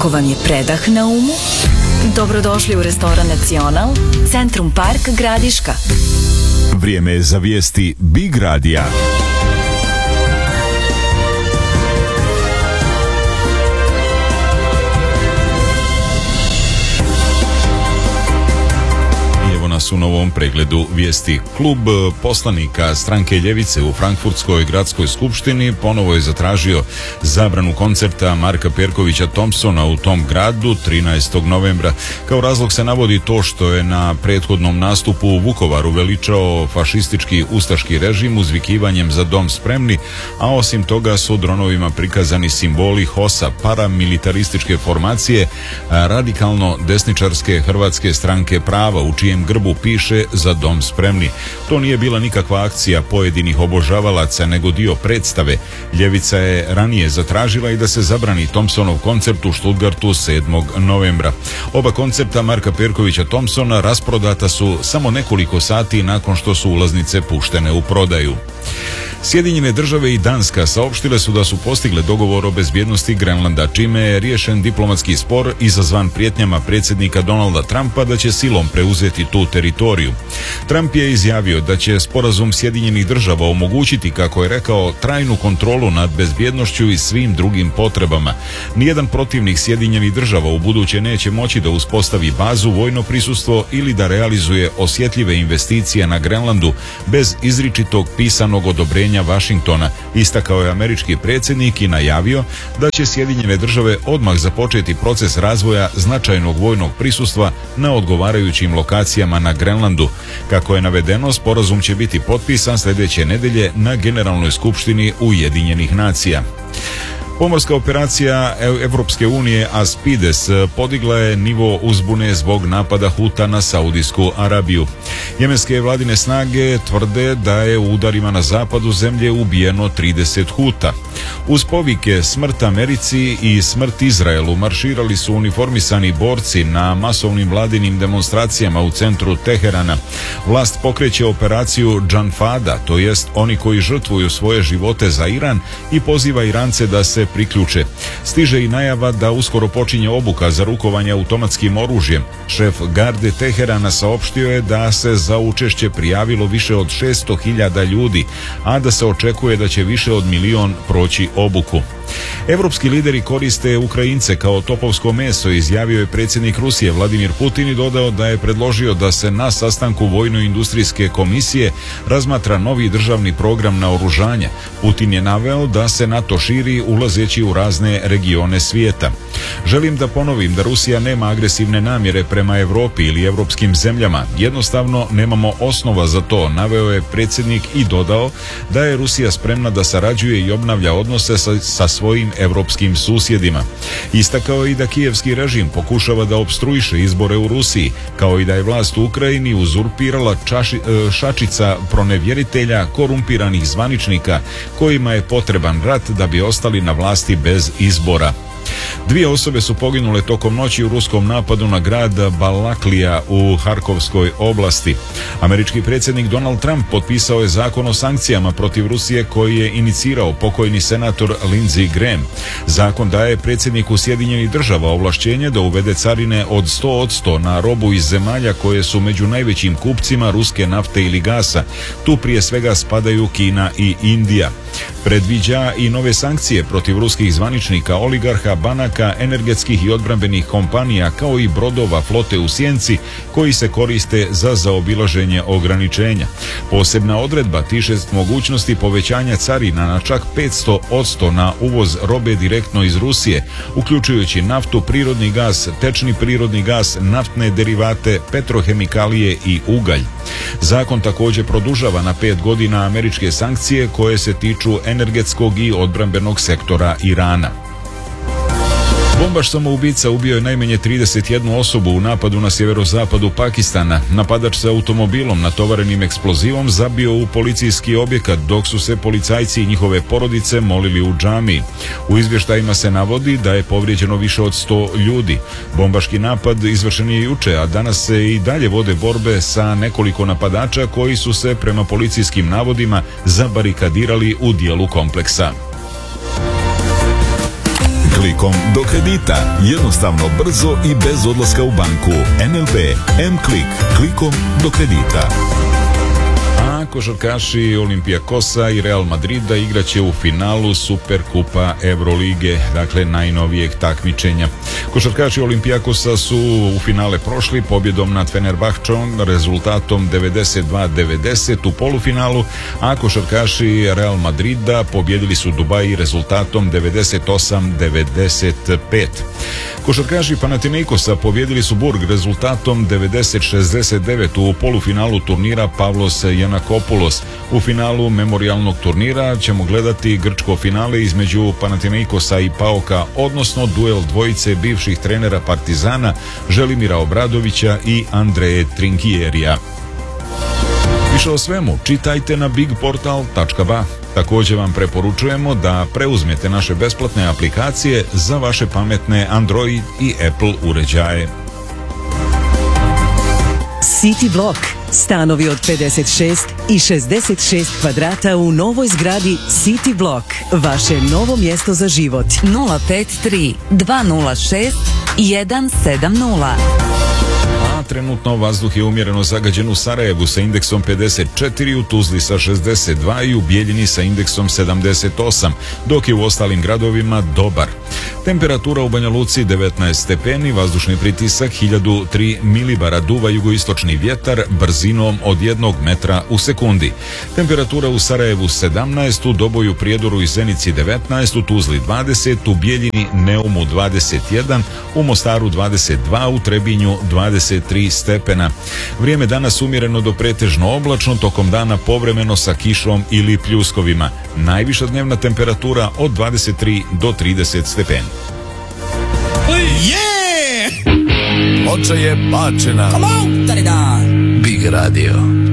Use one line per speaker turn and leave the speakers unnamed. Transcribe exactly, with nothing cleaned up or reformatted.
Ako vam je predah na umu, dobrodošli u restoran Nacional, Centrum Park Gradiška.
Vrijeme je za vijesti Big Radija. Nas u novom pregledu vijesti. Klub poslanika stranke Ljevice u Frankfurtskoj gradskoj skupštini ponovo je zatražio zabranu koncerta Marka Perkovića Thompsona u tom gradu trinaestog novembra. Kao razlog se navodi to što je na prethodnom nastupu u Vukovaru veličao fašistički ustaški režim uzvikivanjem za dom spremni, a osim toga su dronovima prikazani simboli H O S-a, paramilitarističke formacije radikalno desničarske Hrvatske stranke prava, u čijem grbu piše za dom spremni. To nije bila nikakva akcija pojedinih obožavalaca, nego dio predstave. Ljevica je ranije zatražila i da se zabrani Thompsonov koncert u Stuttgartu sedmog novembra. Oba koncerta Marka Perkovića Thompsona rasprodata su samo nekoliko sati nakon što su ulaznice puštene u prodaju. Sjedinjene države i Danska saopštile su da su postigle dogovor o bezbjednosti Grenlanda, čime je riješen diplomatski spor izazvan prijetnjama predsjednika Donalda Trumpa da će silom preuzeti tu teritoriju. Trump je izjavio da će sporazum Sjedinjenih država omogućiti, kako je rekao, trajnu kontrolu nad bezbjednošću i svim drugim potrebama. Nijedan protivnik Sjedinjenih država u buduće neće moći da uspostavi bazu, vojno prisustvo ili da realizuje osjetljive investicije na Grenlandu bez izričitog pisanog odobrenja Vašingtona, istakao je američki predsjednik i najavio da će Sjedinjene države odmah započeti proces razvoja značajnog vojnog prisustva na odgovarajućim lokacijama na Grenlandu. Kako je navedeno, sporazum će biti potpisan sljedeće nedelje na Generalnoj skupštini Ujedinjenih nacija. Pomorska operacija Evropske unije Aspides podigla je nivo uzbune zbog napada Huta na Saudijsku Arabiju. Jemenske vladine snage tvrde da je u udarima na zapadu zemlje ubijeno trideset Huta. Uz povike smrt Americi i smrt Izraelu marširali su uniformisani borci na masovnim vladinim demonstracijama u centru Teherana. Vlast pokreće operaciju Džanfada, to jest oni koji žrtvuju svoje živote za Iran, i poziva Irance da se priključe. Stiže i najava da uskoro počinje obuka za rukovanje automatskim oružjem. Šef garde Teherana saopštio je da se za učešće prijavilo više od šesto hiljada ljudi, a da se očekuje da će više od milion proći obuku. Evropski lideri koriste Ukrajince kao topovsko meso, izjavio je predsjednik Rusije Vladimir Putin i dodao da je predložio da se na sastanku Vojno-industrijske komisije razmatra novi državni program naoružanja. Putin je naveo da se NATO širi ulazeći u razne regione svijeta. Želim da ponovim da Rusija nema agresivne namjere prema Europi ili evropskim zemljama. Jednostavno nemamo osnova za to, naveo je predsjednik i dodao da je Rusija spremna da sarađuje i obnavlja odnose sa, sa svojim evropskim susjedima. Istakao je i da kijevski režim pokušava da opstruiše izbore u Rusiji, kao i da je vlast u Ukrajini uzurpirala čaši, šačica pronevjeritelja, korumpiranih zvaničnika kojima je potreban rat da bi ostali na vlasti bez izbora. Dvije osobe su poginule tokom noći u ruskom napadu na grad Balaklija u Harkovskoj oblasti. Američki predsjednik Donald Trump potpisao je zakon o sankcijama protiv Rusije koji je inicirao pokojni senator Lindsey Graham. Zakon daje predsjedniku Sjedinjenih država ovlašćenje da uvede carine od sto posto na robu iz zemalja koje su među najvećim kupcima ruske nafte ili gasa. Tu prije svega spadaju Kina i Indija. Predviđa i nove sankcije protiv ruskih zvaničnika, oligarha, banaka, energetskih i odbrambenih kompanija, kao i brodova flote u sjenci koji se koriste za zaobilaženje ograničenja. Posebna odredba tiče mogućnosti povećanja carina na čak petsto posto na uvoz robe direktno iz Rusije, uključujući naftu, prirodni gas, tečni prirodni gas, naftne derivate, petrohemikalije i ugalj. Zakon također produžava na pet godina američke sankcije koje se tiču energetskog i odbrambenog sektora Irana. Bombaš samoubica ubio je najmanje trideset jednu osobu u napadu na sjeverozapadu Pakistana. Napadač sa automobilom natovarenim eksplozivom zabio u policijski objekat dok su se policajci i njihove porodice molili u džamiji. U izvještajima se navodi da je povrijeđeno više od sto ljudi. Bombaški napad izvršen je juče, a danas se i dalje vode borbe sa nekoliko napadača koji su se prema policijskim navodima zabarikadirali u dijelu kompleksa.
klikom do kredita. Jednostavno, brzo i bez odlaska u banku. N L B M-Klik. Klikom do kredita.
A košarkaši Olimpijakosa i Real Madrida igraće u finalu Superkupa Evrolige, dakle najnovijeg takmičenja. Košarkaši Olimpijakosa su u finale prošli pobjedom nad Fenerbahčom rezultatom devedeset dva devedeset u polufinalu, a košarkaši Real Madrida pobjedili su Dubai rezultatom devedeset osam devedeset pet. Košarkaši Panathinaikosa pobjedili su Burg rezultatom devedeset šezdeset devet u polufinalu turnira Pavlos Janakopoulos. U finalu memorijalnog turnira ćemo gledati grčko finale između Panathinaikosa i Paoka, odnosno duel dvojice bivših trenera Partizana Želimira Obradovića i Andreje Trinkierija. Više o svemu čitajte na big portal tačka ba. Također vam preporučujemo da preuzmete naše besplatne aplikacije za vaše pametne Android i Apple uređaje.
City Block. Stanovi od pedeset šest i šezdeset šest kvadrata u novoj zgradi City Block. Vaše novo mjesto za život.
nula pet tri dva nula šest jedan sedam nula.
A trenutno vazduh je umjereno zagađen u Sarajevu sa indeksom pedeset četiri, u Tuzli sa šezdeset dva i u Bijeljini sa indeksom sedamdeset osam, dok je u ostalim gradovima dobar. Temperatura u Banja Luci devetnaest stepeni, vazdušni pritisak hiljadu tri milibara, duva jugoistočni vjetar brzinom od jednog metra u sekundi. Temperatura u Sarajevu sedamnaest, u Doboju, Prijedoru i Zenici devetnaest, u Tuzli dvadeset, u Bijeljini, Neumu dvadeset jedan, u Mostaru dvadeset dva, u Trebinju dvadeset tri stepena. Vrijeme danas umjereno do pretežno oblačno, tokom dana povremeno sa kišom ili pljuskovima. Najviša dnevna temperatura od dvadeset tri do trideset stepeni.
Ploča je bačena.
Come on, da-da-da.
Big Radio.